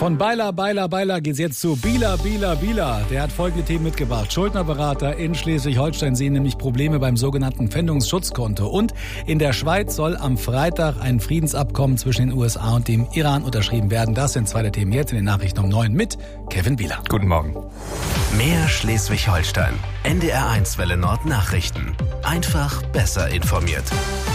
Von Beiler geht's jetzt zu Bieler. Der hat folgende Themen mitgebracht. Schuldnerberater in Schleswig-Holstein sehen nämlich Probleme beim sogenannten Pfändungsschutzkonto. Und in der Schweiz soll am Freitag ein Friedensabkommen zwischen den USA und dem Iran unterschrieben werden. Das sind zwei der Themen jetzt in den Nachrichten um 9 mit Kevin Bieler. Guten Morgen. Mehr Schleswig-Holstein. NDR1 Welle Nord Nachrichten. Einfach besser informiert.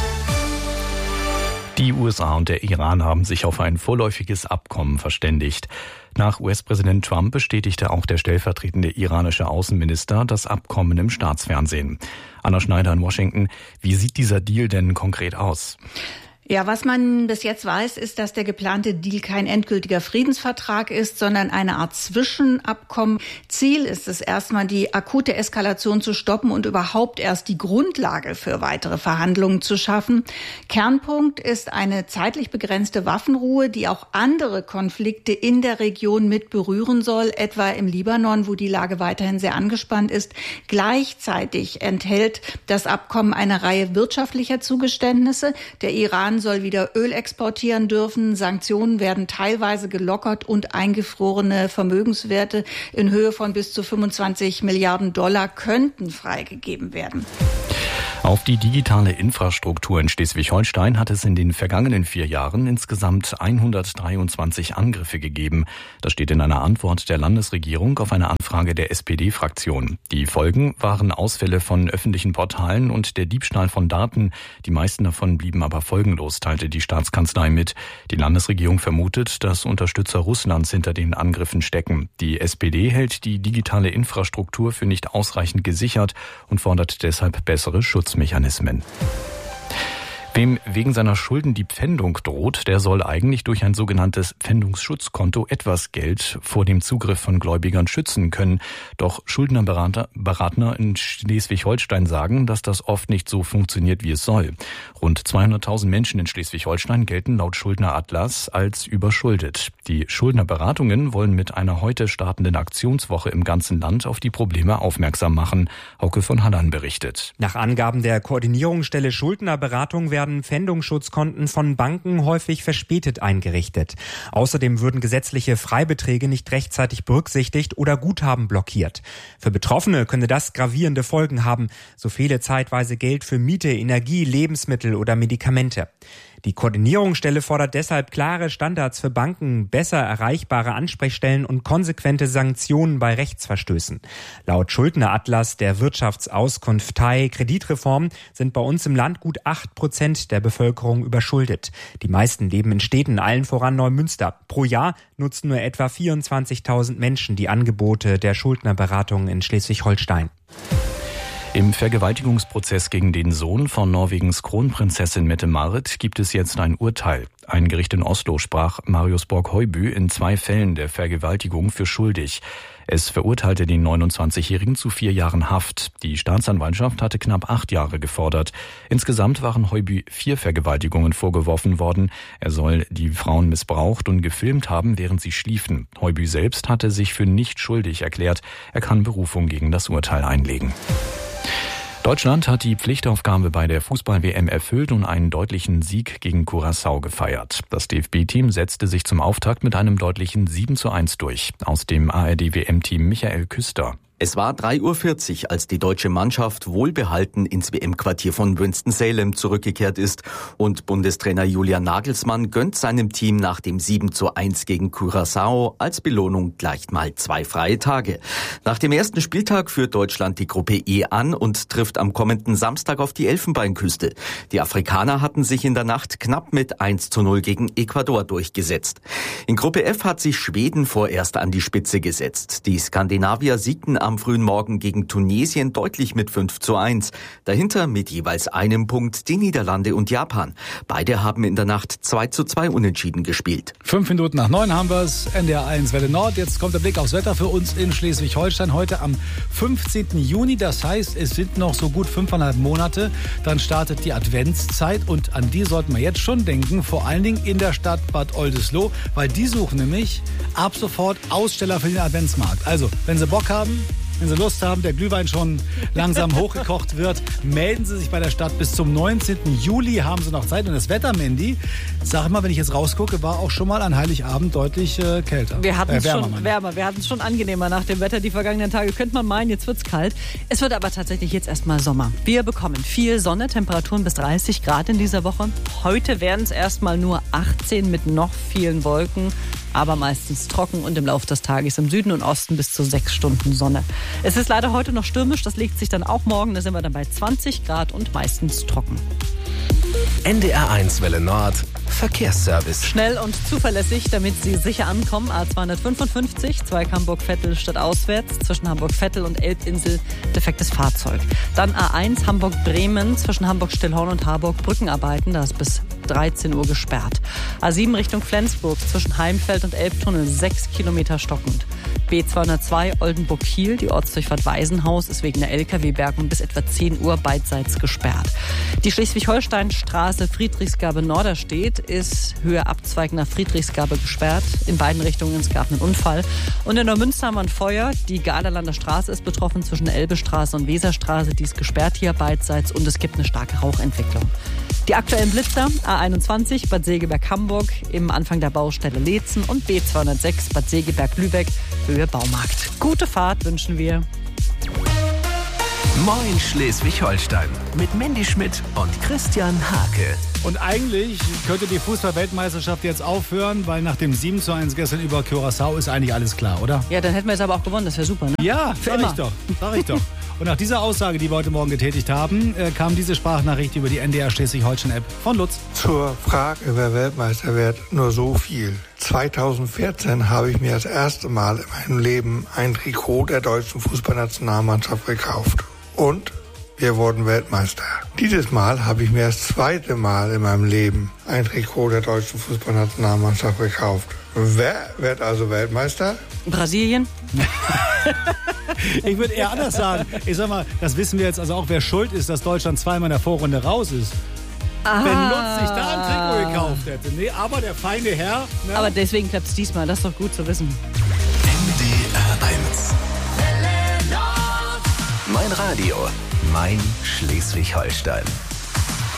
Die USA und der Iran haben sich auf ein vorläufiges Abkommen verständigt. Nach US-Präsident Trump bestätigte auch der stellvertretende iranische Außenminister das Abkommen im Staatsfernsehen. Anna Schneider in Washington. Wie sieht dieser Deal denn konkret aus? Ja, was man bis jetzt weiß, ist, dass der geplante Deal kein endgültiger Friedensvertrag ist, sondern eine Art Zwischenabkommen. Ziel ist es erstmal, die akute Eskalation zu stoppen und überhaupt erst die Grundlage für weitere Verhandlungen zu schaffen. Kernpunkt ist eine zeitlich begrenzte Waffenruhe, die auch andere Konflikte in der Region mit berühren soll, etwa im Libanon, wo die Lage weiterhin sehr angespannt ist. Gleichzeitig enthält das Abkommen eine Reihe wirtschaftlicher Zugeständnisse. Der Iran soll wieder Öl exportieren dürfen. Sanktionen werden teilweise gelockert und eingefrorene Vermögenswerte in Höhe von bis zu 25 Milliarden Dollar könnten freigegeben werden. Auf die digitale Infrastruktur in Schleswig-Holstein hat es in den vergangenen 4 Jahren insgesamt 123 Angriffe gegeben. Das steht in einer Antwort der Landesregierung auf eine Anfrage der SPD-Fraktion. Die Folgen waren Ausfälle von öffentlichen Portalen und der Diebstahl von Daten. Die meisten davon blieben aber folgenlos, teilte die Staatskanzlei mit. Die Landesregierung vermutet, dass Unterstützer Russlands hinter den Angriffen stecken. Die SPD hält die digitale Infrastruktur für nicht ausreichend gesichert und fordert deshalb bessere Schutzmechanismen. Wem wegen seiner Schulden die Pfändung droht, der soll eigentlich durch ein sogenanntes Pfändungsschutzkonto etwas Geld vor dem Zugriff von Gläubigern schützen können. Doch Schuldnerberater in Schleswig-Holstein sagen, dass das oft nicht so funktioniert, wie es soll. Rund 200.000 Menschen in Schleswig-Holstein gelten laut Schuldneratlas als überschuldet. Die Schuldnerberatungen wollen mit einer heute startenden Aktionswoche im ganzen Land auf die Probleme aufmerksam machen. Hauke von Halland berichtet. Nach Angaben der Koordinierungsstelle Schuldnerberatung werden Pfändungsschutzkonten von Banken häufig verspätet eingerichtet. Außerdem würden gesetzliche Freibeträge nicht rechtzeitig berücksichtigt oder Guthaben blockiert. Für Betroffene könne das gravierende Folgen haben. So fehle zeitweise Geld für Miete, Energie, Lebensmittel oder Medikamente. Die Koordinierungsstelle fordert deshalb klare Standards für Banken, besser erreichbare Ansprechstellen und konsequente Sanktionen bei Rechtsverstößen. Laut Schuldneratlas der Wirtschaftsauskunftei Kreditreform sind bei uns im Land gut 8% der Bevölkerung überschuldet. Die meisten leben in Städten, allen voran Neumünster. Pro Jahr nutzen nur etwa 24.000 Menschen die Angebote der Schuldnerberatung in Schleswig-Holstein. Im Vergewaltigungsprozess gegen den Sohn von Norwegens Kronprinzessin Mette-Marit gibt es jetzt ein Urteil. Ein Gericht in Oslo sprach Marius Borg-Høiby in 2 Fällen der Vergewaltigung für schuldig. Es verurteilte den 29-Jährigen zu 4 Jahren Haft. Die Staatsanwaltschaft hatte knapp 8 Jahre gefordert. Insgesamt waren Høiby 4 Vergewaltigungen vorgeworfen worden. Er soll die Frauen missbraucht und gefilmt haben, während sie schliefen. Høiby selbst hatte sich für nicht schuldig erklärt. Er kann Berufung gegen das Urteil einlegen. Deutschland hat die Pflichtaufgabe bei der Fußball-WM erfüllt und einen deutlichen Sieg gegen Curaçao gefeiert. Das DFB-Team setzte sich zum Auftakt mit einem deutlichen 7:1 durch. Aus dem ARD-WM-Team Michael Küster. Es war 3:40 Uhr, als die deutsche Mannschaft wohlbehalten ins WM-Quartier von Winston-Salem zurückgekehrt ist und Bundestrainer Julian Nagelsmann gönnt seinem Team nach dem 7:1 gegen Curaçao als Belohnung gleich mal 2 freie Tage. Nach dem ersten Spieltag führt Deutschland die Gruppe E an und trifft am kommenden Samstag auf die Elfenbeinküste. Die Afrikaner hatten sich in der Nacht knapp mit 1:0 gegen Ecuador durchgesetzt. In Gruppe F hat sich Schweden vorerst an die Spitze gesetzt. Die Skandinavier siegten am frühen Morgen gegen Tunesien deutlich mit 5:1. Dahinter mit jeweils einem Punkt die Niederlande und Japan. Beide haben in der Nacht 2:2 unentschieden gespielt. 5 Minuten nach 9 haben wir es. NDR1 Welle Nord. Jetzt kommt der Blick aufs Wetter für uns in Schleswig-Holstein. Heute am 15. Juni. Das heißt, es sind noch so gut 5,5 Monate. Dann startet die Adventszeit und an die sollten wir jetzt schon denken. Vor allen Dingen in der Stadt Bad Oldesloe, weil die suchen nämlich ab sofort Aussteller für den Adventsmarkt. Also, wenn Sie Bock haben, wenn Sie Lust haben, der Glühwein schon langsam hochgekocht wird, melden Sie sich bei der Stadt. Bis zum 19. Juli haben Sie noch Zeit. Und das Wetter, Mandy, sag mal, wenn ich jetzt rausgucke, war auch schon mal an Heiligabend deutlich kälter. Wir hatten es schon wärmer, wir hatten es schon angenehmer nach dem Wetter. Die vergangenen Tage könnte man meinen, jetzt wird's kalt. Es wird aber tatsächlich jetzt erstmal Sommer. Wir bekommen viel Sonne, Temperaturen bis 30 Grad in dieser Woche. Heute werden es erstmal nur 18 mit noch vielen Wolken, aber meistens trocken und im Laufe des Tages im Süden und Osten bis zu 6 Stunden Sonne. Es ist leider heute noch stürmisch, das legt sich dann auch morgen, da sind wir dann bei 20 Grad und meistens trocken. NDR1 Welle Nord, Verkehrsservice. Schnell und zuverlässig, damit Sie sicher ankommen. A255, Zweig Hamburg-Vettel stadtauswärts, zwischen Hamburg-Vettel und Elbinsel defektes Fahrzeug. Dann A1 Hamburg-Bremen, zwischen Hamburg-Stillhorn und Harburg Brückenarbeiten, da ist bis 13 Uhr gesperrt. A7 Richtung Flensburg, zwischen Heimfeld und Elbtunnel 6 Kilometer stockend. B202 Oldenburg-Kiel, die Ortsdurchfahrt Waisenhaus, ist wegen der LKW-Bergung bis etwa 10 Uhr beidseits gesperrt. Die Schleswig-Holstein-Straße Friedrichsgabe-Norderstedt ist Höhe Abzweig nach Friedrichsgabe gesperrt. In beiden Richtungen, es gab einen Unfall. Und in Neumünster haben wir ein Feuer. Die Garderlander Straße ist betroffen zwischen der Elbestraße und Weserstraße. Die ist gesperrt hier beidseits und es gibt eine starke Rauchentwicklung. Die aktuellen Blitzer A21 Bad Segeberg-Hamburg im Anfang der Baustelle Leetzen und B206 Bad Segeberg-Lübeck Höhe Baumarkt. Gute Fahrt wünschen wir. Moin Schleswig-Holstein mit Mandy Schmidt und Christian Hake. Und eigentlich könnte die Fußball-Weltmeisterschaft jetzt aufhören, weil nach dem 7:1 gestern über Curaçao ist eigentlich alles klar, oder? Ja, dann hätten wir jetzt aber auch gewonnen, das wäre super, ne? Ja, sag ich doch. Und nach dieser Aussage, die wir heute Morgen getätigt haben, kam diese Sprachnachricht über die NDR Schleswig-Holstein-App von Lutz. Zur Frage, wer Weltmeister wird, nur so viel. 2014 habe ich mir das erste Mal in meinem Leben ein Trikot der deutschen Fußballnationalmannschaft gekauft. Und wir wurden Weltmeister. Dieses Mal habe ich mir das zweite Mal in meinem Leben ein Trikot der deutschen Fußballnationalmannschaft gekauft. Wer wird also Weltmeister? Brasilien? Ich würde eher anders sagen. Ich sag mal, das wissen wir jetzt also auch, wer schuld ist, dass Deutschland zweimal in der Vorrunde raus ist. Wenn Lutz sich da ein Trikot gekauft hätte. Nee, aber der feine Herr. Ne? Aber deswegen klappt es diesmal, das ist doch gut zu wissen. NDR1. Mein Radio, mein Schleswig-Holstein.